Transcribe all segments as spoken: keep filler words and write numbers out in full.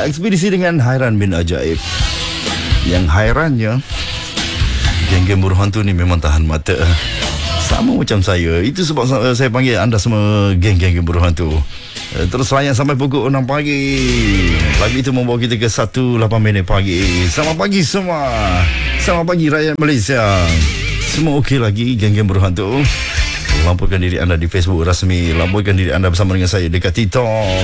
Ekspedisi dengan hairan bin ajaib. Yang hairannya, geng-geng buruh hantu ni memang tahan mata. Sama macam saya. Itu sebab saya panggil anda semua geng-geng buruh hantu. Terus layan sampai pukul enam pagi. Lagu itu membawa kita ke satu lapan minit pagi. Selamat pagi semua. Selamat pagi rakyat Malaysia. Semua okey lagi geng-geng buruh hantu? Lampurkan diri anda di Facebook rasmi. Lampurkan diri anda bersama dengan saya dekat TikTok.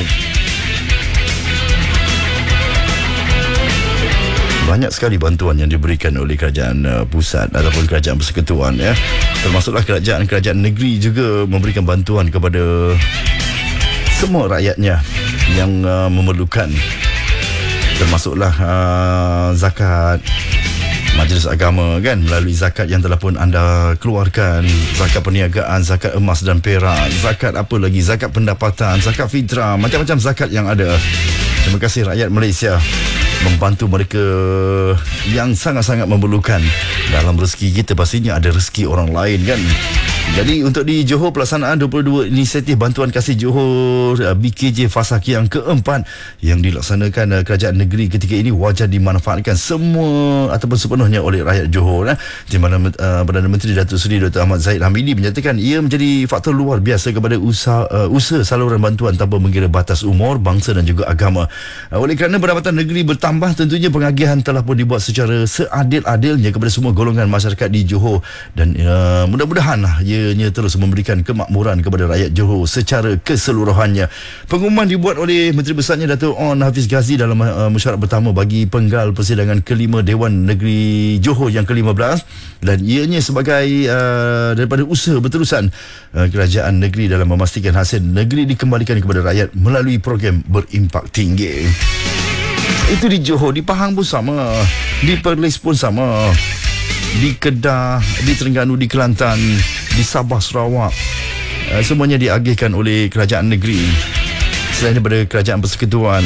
Banyak sekali bantuan yang diberikan oleh kerajaan uh, pusat ataupun kerajaan persekutuan, ya. Termasuklah kerajaan-kerajaan negeri juga memberikan bantuan kepada semua rakyatnya yang uh, memerlukan. Termasuklah uh, zakat majlis agama, kan, melalui zakat yang telah pun anda keluarkan, zakat perniagaan, zakat emas dan perak, zakat apa lagi, zakat pendapatan, zakat fitrah, macam-macam zakat yang ada. Terima kasih rakyat Malaysia membantu mereka yang sangat-sangat memerlukan. Dalam rezeki kita pastinya ada rezeki orang lain, kan. Jadi untuk di Johor, pelaksanaan dua puluh dua inisiatif bantuan kasih Johor B K J fasa yang keempat yang dilaksanakan kerajaan negeri ketika ini wajar dimanfaatkan semua ataupun sepenuhnya oleh rakyat Johor, eh. Di mana uh, Perdana Menteri Datuk Seri Doktor Ahmad Zahid Hamidi menyatakan ia menjadi faktor luar biasa kepada usaha, uh, usaha saluran bantuan tanpa mengira batas umur, bangsa dan juga agama. Uh, oleh kerana pendapatan negeri bertambah, tentunya pengagihan telah pun dibuat secara seadil-adilnya kepada semua golongan masyarakat di Johor, dan uh, mudah-mudahan lah ianya terus memberikan kemakmuran kepada rakyat Johor secara keseluruhannya. Pengumuman dibuat oleh Menteri Besarnya Datuk On Hafiz Ghazi dalam uh, mesyuarat pertama bagi penggal persidangan kelima Dewan Negeri Johor yang kelima belas, dan ianya sebagai uh, daripada usaha berterusan uh, kerajaan negeri dalam memastikan hasil negeri dikembalikan kepada rakyat melalui program berimpak tinggi. Itu di Johor. Di Pahang pun sama, di Perlis pun sama, di Kedah, di Terengganu, di Kelantan, di Sabah, Sarawak, uh, semuanya diagihkan oleh kerajaan negeri selain daripada kerajaan persekutuan.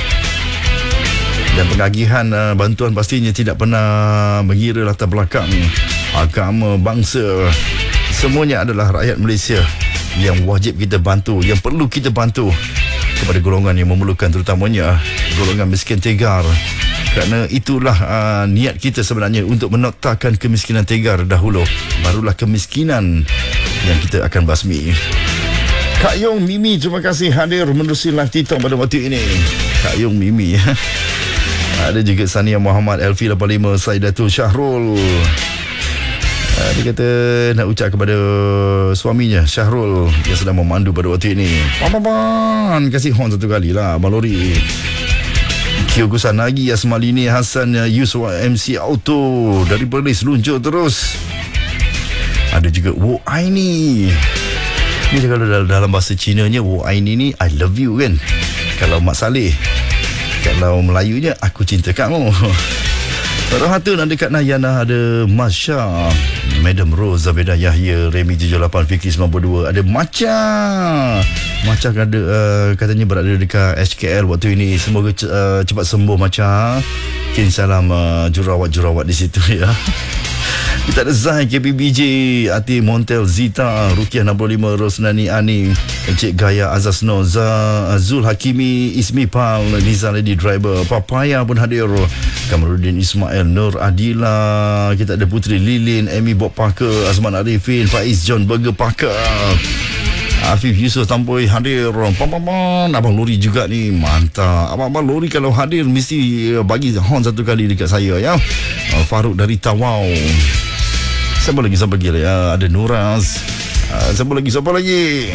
Dan pengagihan uh, bantuan pastinya tidak pernah mengira latar belakang, agama, bangsa. Semuanya adalah rakyat Malaysia yang wajib kita bantu, yang perlu kita bantu kepada golongan yang memerlukan, terutamanya golongan miskin tegar. Kerana itulah uh, niat kita sebenarnya, untuk menoktakan kemiskinan tegar dahulu, barulah kemiskinan yang kita akan basmi. Kak Yong Mimi, terima kasih hadir menerusi live TikTok pada waktu ini. Kak Yong Mimi. Ada juga Sania Muhammad, Elfi lapan lima, Saidatul Syahrul. Uh, dia kata nak ucap kepada suaminya Syahrul yang sedang memandu pada waktu ini. Papan, kasih horn satu kali lah Abang Lori. Kyo Kusanagi, Asmalini Hassan, Yusuf M C Auto dari Perlis luncur terus. Ada juga Wo Aini. Ni kalau dalam bahasa Cinanya, Wo Aini ni I love you, kan. Kalau Mak Saleh, kalau Melayunya aku cinta kamu. Rohatun ada Kak Nayana, ada Masya, Madam Rose, Zabeda Yahya, Remy tujuh lapan, Fikri sembilan puluh dua, ada Macha. Macha ada, uh, katanya berada dekat H K L waktu ini. Semoga uh, cepat sembuh Macha. Kirim salam uh, jurawat-jurawat di situ, ya. Kita ada Zai, K P B J, Ati Montel, Zita, Rukiah enam puluh lima, Rosnani Ani, Encik Gaya, Azaz Noza, Zul Hakimi, Ismi Pal, Nizam Lady Driver, Papaya pun hadir, Kamarudin Ismail, Nur Adila. Kita ada Putri Lilin, Amy Bob Parker, Azman Arifin, Faiz John Burger Parker, Afif Yusof Tampoi hadir. Pam-pam-pam. Abang Lori juga ni, mantap. Abang-abang Lori kalau hadir mesti bagi horn satu kali dekat saya, ya. Faruk dari Tawau. Siapa lagi, siapa lagi, ya? Ada Nuraz. Siapa lagi, siapa lagi?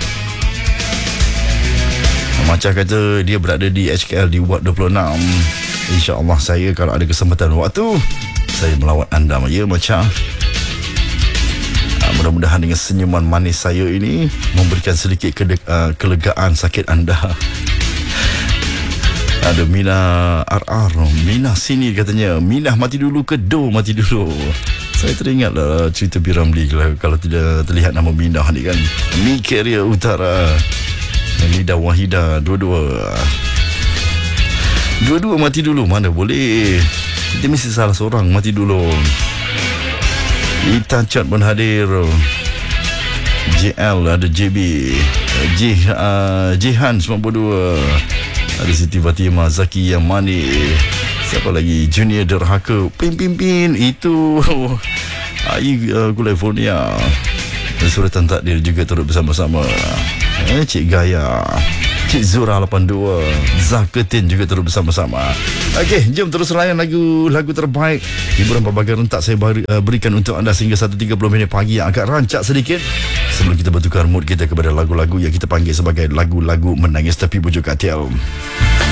Macam kata dia berada di H K L di Ward dua puluh enam. InsyaAllah saya kalau ada kesempatan waktu, saya melawat anda, ya Macam. Mudah-mudahan dengan senyuman manis saya ini memberikan sedikit kede- uh, kelegaan sakit anda. Ada Mina R R, Mina sini katanya. Mina mati dulu ke Do mati dulu? Saya teringatlah cerita P. Ramlee kalau, kalau tidak terlihat nama Mina ni, kan. Mi Carrier Utara, Nida Wahida, dua-dua. Dua-dua mati dulu, mana boleh. Dia mesti salah seorang mati dulu. Ita Chat pun hadir. J L, ada J B, J, uh, Jihan sembilan puluh dua, Ada Siti Fatimah, Zaki yang manis. Siapa lagi? Junior Derhaka, Pin Pin Pin. Itu Ayi uh, California. Suratan Takdir juga turut bersama-sama. eh, Cik Gaya, Cik Zura lapan dua, Zaketin juga turut bersama-sama. Okey, jom terus layan lagu lagu terbaik hiburan pelbagai rentak saya beri, uh, berikan untuk anda sehingga satu tiga puluh minit pagi yang agak rancak sedikit sebelum kita bertukar mood kita kepada lagu-lagu yang kita panggil sebagai lagu-lagu menangis tepi bujur katil.